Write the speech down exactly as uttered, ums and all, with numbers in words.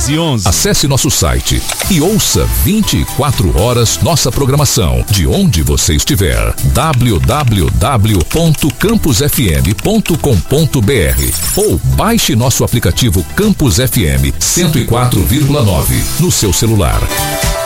e onze. Acesse nosso site e ouça vinte e quatro horas nossa programação de onde você estiver. w w w ponto campus f m ponto com ponto b r ou baixe nosso aplicativo Campus F M cento e quatro vírgula nove no seu celular.